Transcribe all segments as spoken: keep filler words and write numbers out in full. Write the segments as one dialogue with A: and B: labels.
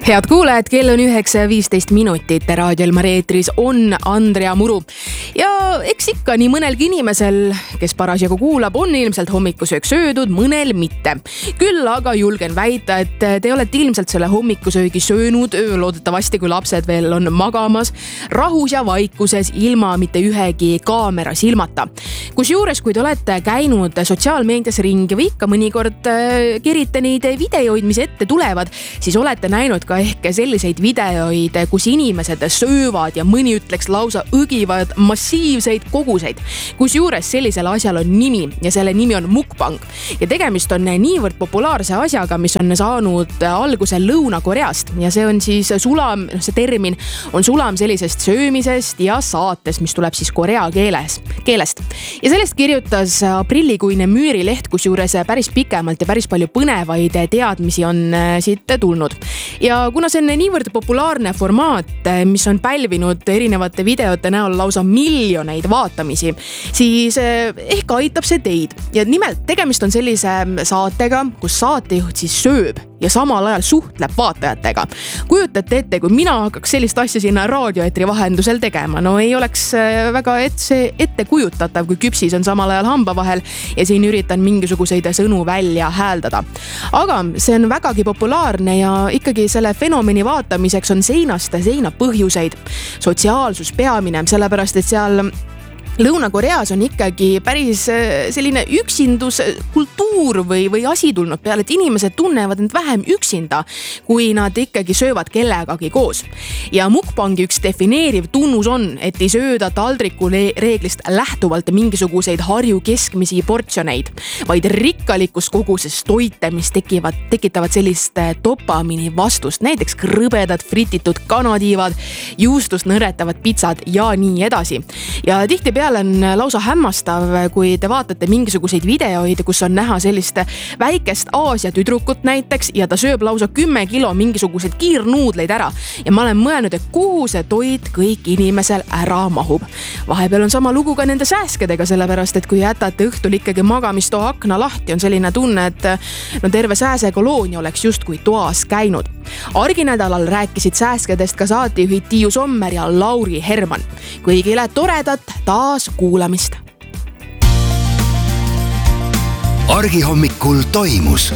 A: Head kuulajad, kell on üheksa ja viisteist minutit. Raadio Elmar eetris on Andrea Muru. Ja eks ikka nii mõnelgi inimesel, kes parasjagu kuulab, on ilmselt hommikusöök söödud, mõnel mitte. Küll aga julgen väita, et te olete ilmselt selle hommikusöögi söönud, loodetavasti kui lapsed veel on magamas, rahus ja vaikuses, ilma mitte ühegi kaamera silmata. Kusjuures, kui te olete käinud sotsiaalmeedias ringi või ikka mõnikord kerite neid videoid, mis ette tulevad, siis olete näinud ka ehk selliseid videoid, kus inimesed söövad ja mõni ütleks lausa õgivad massiivseid koguseid. Kusjuures sellisel asjal on nimi ja selle nimi on mukbang. Ja tegemist on niivõrd populaarse asjaga, mis on saanud alguse Lõuna-Koreast. Ja see on siis sulam, see termin on sulam sellisest söömisest ja saatest, mis tuleb siis korea keeles, keelest. Ja sellest kirjutas aprillikuine Müürileht, kusjuures päris pikemalt ja päris palju põnevaid teadmisi on siit tulnud. Ja kuna see on niivõrd populaarne formaat, mis on pälvinud erinevate videote näol lausa miljoneid vaatamisi, siis ehk aitab see teid. Ja nimelt tegemist on sellise saatega, kus saatejuht siis sööb ja samal ajal suhtleb vaatajatega. Kujutate ette, kui mina hakkaks sellist asja sinna raadioetri vahendusel tegema, no ei oleks väga ette, ette kujutatav, kui küpsis on samal ajal hamba vahel ja siin üritan mingisuguseid sõnu välja hääldada. Aga see on vägagi populaarne ja ikkagi selle fenomeni vaatamiseks on seinast seina põhjuseid. Sotsiaalsus peamine, sellepärast et seal Lõuna-Koreas on ikkagi päris selline üksindus kultuur või, või asi tulnud peale, et inimesed tunnevad end vähem üksinda, kui nad ikkagi söövad kellegagi koos. Ja mukbangi üks defineeriv tunnus on, et ei sööda taldriku reeglist lähtuvalt mingisuguseid harju keskmisi portsjoneid, vaid rikkalikus koguses toite, mis tekivad, tekitavad sellist dopamiini vastust, näiteks krõbedad frititud kanatiivad, juustust nõretavad pitsad ja nii edasi. Ja tihti peale on lausa hämmastav, kui te vaatate mingisuguseid videoid, kus on näha sellist väikest Aasia tüdrukut näiteks ja ta sööb lausa kümme kilo mingisuguseid kiirnuudleid ära. Ja ma olen mõelnud, et kuhu see toit kõik inimesel ära mahub. Vahepeal on sama lugu ka nende sääskedega, sellepärast, et kui jätate õhtul ikkagi magamisto akna lahti, on selline tunne, et no terve sääsekoloonia oleks just kui toas käinud. Arginädalal rääkisid sääskedest ka saatejuhid Tiiu Sommer ja Lauri Herman. Kõigile toredat taas kuulamist.
B: Argihommikul toimus.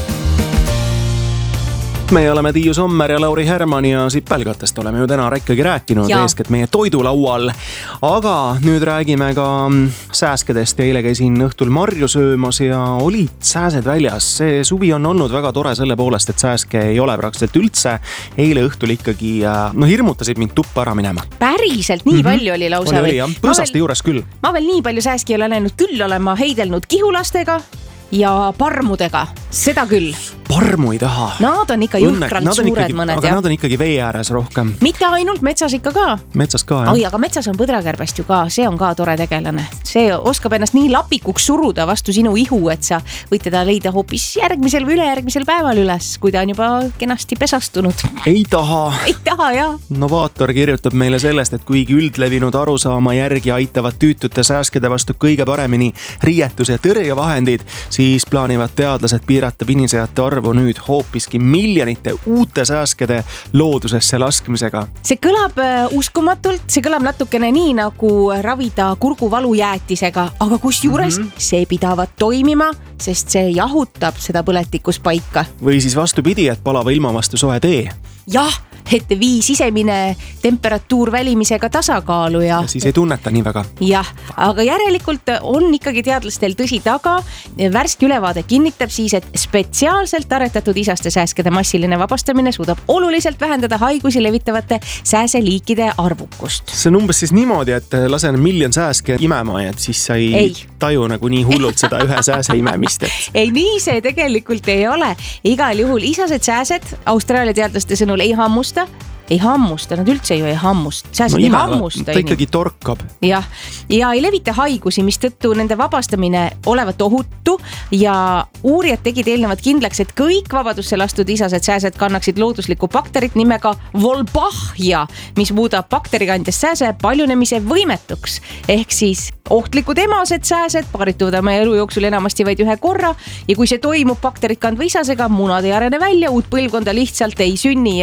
C: Me oleme Tiiu Sommer ja Lauri Herman ja Sipelgatest oleme ju täna ikkagi rääkinud eeskätt meie toidulaual. Aga nüüd räägime ka sääskedest ja eile käisin õhtul marju söömas ja olid sääsed väljas. See suvi on olnud väga tore selle poolest, et sääske ei ole praktiliselt üldse. Eile õhtul ikkagi no, hirmutasid mind tuppa ära minema.
D: Päriselt nii mm-hmm. palju oli lausa.
C: Oli, oli, Põõsaste veel, juures küll.
D: Ma veel nii palju sääski ei ole näinud, küll olema heidelnud kihulastega ja parmudega. Seda küll.
C: Parmu ei taha.
D: Nad on ikka jõhkralt suured
C: ikkagi,
D: mõned.
C: Aga
D: ja?
C: nad on ikkagi vee ääres rohkem.
D: Mitte ainult, metsas ikka ka.
C: Metsas ka, jah.
D: Oi, aga metsas on põdrakärbest ju ka. See on ka tore tegelane. See oskab ennast nii lapikuks suruda vastu sinu ihu, et sa võid teda leida hoopis järgmisel või ülejärgmisel päeval üles, kui ta on juba kenasti pesastunud.
C: Ei taha.
D: Ei taha, jah.
C: Novaator kirjutab meile sellest, et kuigi üldlevinud arusaama järgi aitavad tüütute sääskede vastu kõige paremini riietus- ja tõrjevahendid, siis plaanivad teadlased piirata pinisejate arvu nüüd hoopiski miljonite uute sääskede loodusesse laskmisega.
D: See kõlab uskumatult, see kõlab natukene nii nagu ravida kurguvalujäätisega, aga kus juures mm-hmm. see pidavat toimima, sest see jahutab seda põletikus paika.
C: Või siis vastupidi, et palava ilma vastu soe tee.
D: Jah, et vii sisemine temperatuur välimisega tasakaalu ja...
C: ja siis ei tunneta nii väga.
D: Jah, aga järelikult on ikkagi teadlastel tõsi taga. Värski ülevaade kinnitab siis, et spetsiaalselt aretatud isaste sääskede massiline vabastamine suudab oluliselt vähendada haigusi levitavate sääseliikide arvukust.
C: See on umbes siis niimoodi, et lasen miljon sääske imema, et siis sa ei, ei. taju nagu nii hullult seda ühe sääse imemist. Et...
D: ei, nii see tegelikult ei ole. Igal juhul isased sääsed Austraalia teadlaste sõnul ei hammusta, ei hammusta, nad üldse ju ei hammust. Sääsed no, ei hammusta.
C: Ta ikkagi torkab.
D: Jah, ja ei levita haigusi, mis tõttu nende vabastamine olevat ohutu ja uurijad tegid eelnevalt kindlaks, et kõik vabadusse lastud isased sääsed kannaksid looduslikku bakterit nimega Wolbachia, mis muudab bakterikandjast sääse paljunemise võimetuks. Ehk siis ohtlikud emased sääsed paarituvad oma elu jooksul enamasti vaid ühe korra ja kui see toimub bakterit kandva isasega, munad ei arene välja, uut põlvkonda lihtsalt ei sünni ja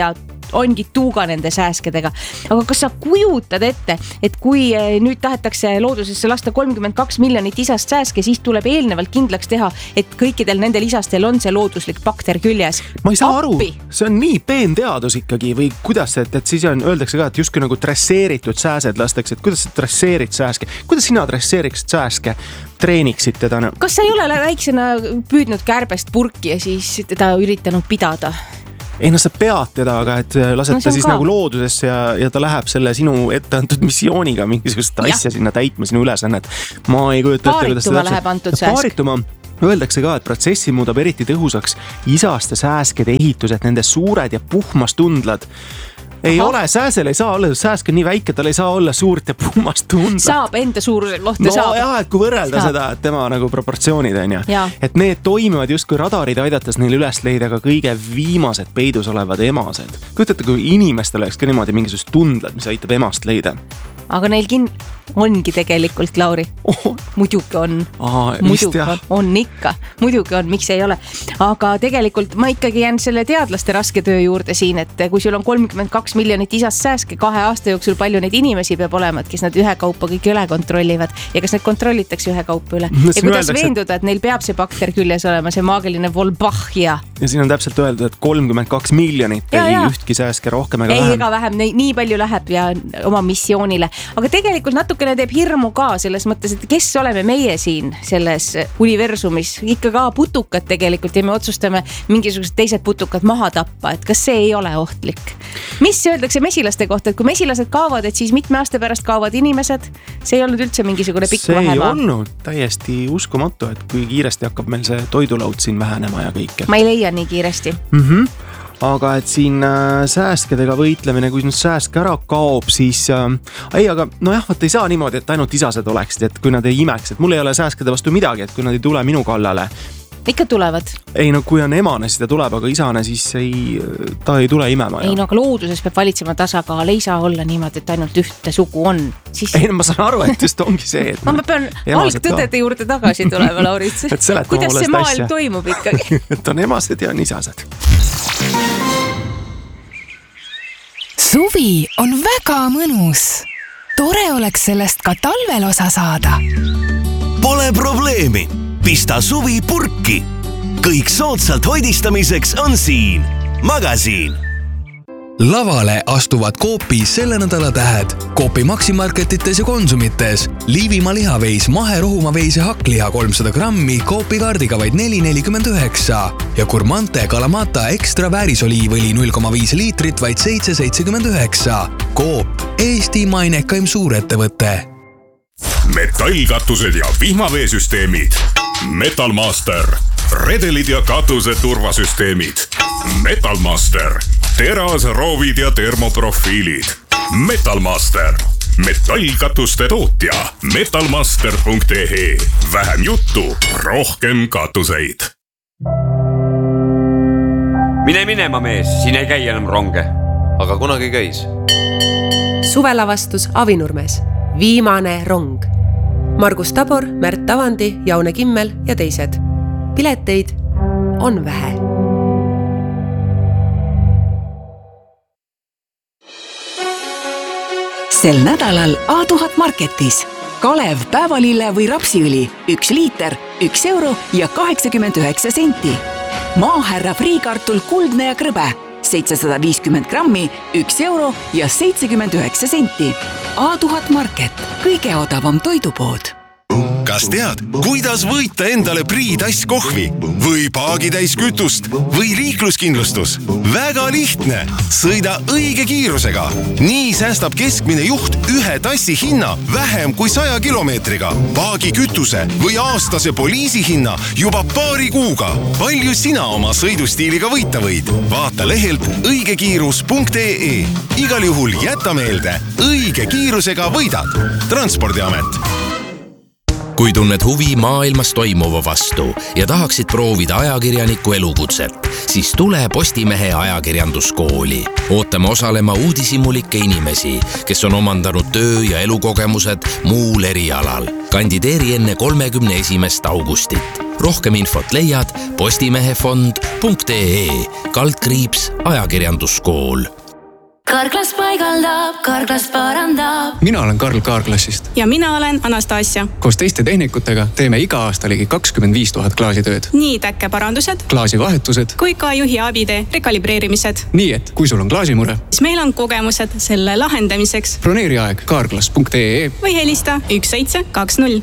D: ongi tuuga nende sääskedega. Aga kas sa kujutad ette, et kui nüüd tahetakse loodusesse lasta kolmkümmend kaks miljonit isast sääske, siis tuleb eelnevalt kindlaks teha, et kõikidel nendel isastel on see looduslik bakter küljes.
C: Ma ei saa Appi. aru, see on nii peenteadus ikkagi või kuidas, et, et siis on, öeldakse ka, et justkui nagu dresseeritud sääsed lastakse, et kuidas sa dresseerid sääske, kuidas sina dresseeriksid sääske, treeniksid teda? No?
D: Kas sa ei ole väiksena püüdnud kärbest purki ja siis teda üritanud pidada?
C: Ei no sa pead teda, aga et lased no, ta siis ka. nagu loodusesse ja, ja ta läheb selle sinu ette antud missiooniga mingisugust asja sinna täitma, sinu ülesannet. Ma ei kujuta ette, kuidas
D: seda läheb antud sääsk.
C: Paarituma. Öeldakse ka, et protsessi muudab eriti tõhusaks isaste sääskede ehitused, nende suured ja puhmas tundlad. Ei Aha. ole, sääsel ei saa olla, sääsk on nii väike, tal ei saa olla suurt ja puhmast tunda.
D: Saab enda suuruse kohta
C: no,
D: saab.
C: No jah, et kui võrrelda saab. Seda, et tema nagu proportsioonid on ja. Et need toimivad justkui radarid aidates neil üles leida ka kõige viimased peidus olevad emased. Kujutate, kui inimestel oleks ka niimoodi mingisugust tundlad, mis aitab emast leida.
D: Aga neil kin- ongi tegelikult, Lauri. Oh. Muidugi on.
C: Aa,
D: muidugi on, on ikka. Muidugi on, miks ei ole. Aga tegelikult ma ikkagi jään selle teadlaste raske töö juurde siin, et kui sul on kolmkümmend kaks miljonit isast sääske kahe aasta jooksul, palju neid inimesi peab olema, kes nad ühe kaupa kõik üle kontrollivad ja kas need kontrollitakse ühe kaupa üle. Ja kuidas veenduda, et neil peab see bakter küljes olema, see maagiline Volbachia.
C: Ja siin on täpselt öeldud, et kolmkümmend kaks miljonit ja, ei ja. ühtki sääske rohkem ega
D: ei,
C: vähem.
D: Ei ega vähem, nii palju läheb ja oma missioonile. Aga tegelikult natukene teeb hirmu ka selles mõttes, et kes oleme meie siin selles universumis. Ikka ka putukad tegelikult ja me otsustame mingisugused teised putukad maha tappa, et kas see ei ole ohtlik. Mis öeldakse mesilaste kohta, et kui mesilased kaovad, et siis mitme aasta pärast kaovad inimesed? See ei olnud üldse mingisugune pikk
C: vahemaa.
D: See ei
C: olnud täiesti uskumatu, et kui kiiresti hakkab meil see toidulaud siin vähenema ja kõik.
D: Ma ei leia nii kiiresti.
C: Mhm. Aga et siin äh, sääskedega võitlemine, kui nüüd sääsk ära kaob, siis äh, ei, aga nojah, võt ei saa niimoodi, et ainult isased oleksid, et kui nad ei imeks, et mul ei ole sääskede vastu midagi, et kui nad ei tule minu kallale.
D: Ikka tulevad.
C: Ei no kui on emane, siis ta tuleb, aga isane siis ei, ta ei tule imema.
D: Ei no aga looduses peab valitsema tasakaal, ei saa olla niimoodi, et ainult ühte sugu on. Siis...
C: Ei no ma saan aru, et just ongi see, et...
D: ma pean algtõdede juurde tagasi tulema, Laurit. Kuidas see maailm asja. Toimub ikkagi?
C: Et on emased ja on isased.
E: Suvi on väga mõnus. Tore oleks sellest ka talvel osa saada.
B: Pole probleemi. Pista suvi purki. Kõik soodsalt hoidistamiseks on siin. Magasiin.
F: Lavale astuvad Coopi selle nädala tähed. Coopi Maximarketites ja Konsumites. Liivimaa lihaveis mahe rohumaveise hakkliha kolmsada grammi Coopi kaardiga vaid neli nelikümmend üheksa. Ja Kurmante Kalamata ekstra väärisoliivõli null koma viis liitrit vaid seitse seitsekümmend üheksa. Coop, Eesti mainekaim suurettevõte.
G: Metallkatused ja vihmaveesüsteemid. Metalmaster. Redelid ja katuse turvasüsteemid. Metalmaster. Teras, roovid ja termoprofiilid. Metalmaster. Metallkatuste tootja. metalmaster punkt e e. Vähem juttu, rohkem katuseid.
H: Mine minema mees, siin ei käi enam ronge.
I: Aga kunagi käis.
J: Suvelavastus Avinurmes. Viimane rong. Margus Tabor, Märt Tavandi, Jaune Kimmel ja teised. Pileteid on vähe.
E: Sel nädalal A tuhat Marketis. Kalev päevalille või rapsiõli. Üks liiter, üks euro ja kaheksakümmend üheksa senti. Maahärra friikartul kuldne ja krõbe. seitsesada viiskümmend grammi, üks euro ja seitsekümmend üheksa senti. A tuhat Market, kõige odavam toidupood.
K: Kas tead, kuidas võita endale Priidass kohvi või paagitäis kütust või liikluskindlustus? Väga lihtne. Sõida õige kiirusega. Nii säästab keskmine juht ühe tassi hinna vähem kui saja kilomeetriga. Paagi kütuse või aastase poliisi hinna juba paari kuuga. Palju sina oma sõidustiiliga võita võid? Vaata lehelt õigekiirus punkt e e. Igal juhul jäta meelde, õige kiirusega võidad. Transpordiamet.
L: Kui tunned huvi maailmas toimuva vastu ja tahaksid proovida ajakirjaniku elukutset, siis tule Postimehe ajakirjanduskooli. Ootame osalema uudishimulikke inimesi, kes on omandanud töö- ja elukogemused muul erialal. Kandideeri enne kolmekümne esimest augustit. Rohkem infot leiad postimehefond punkt e e, kaldkriips ajakirjanduskool.
M: Carglass paigaldab, Carglass parandab.
N: Mina olen Karl Carglassist.
O: Ja mina olen Anastasia.
N: Koos teiste tehnikutega teeme iga aasta ligi kakskümmend viis tuhat klaasitööd.
O: Nii täkkeparandused,
N: klaasivahetused
O: kui ka juhi abide rekalibreerimised.
N: Nii et, kui sul on klaasimure,
O: siis meil on kogemused selle lahendamiseks.
N: Broneeri aeg carglass punkt ee
O: või helista üks seitse kaks null.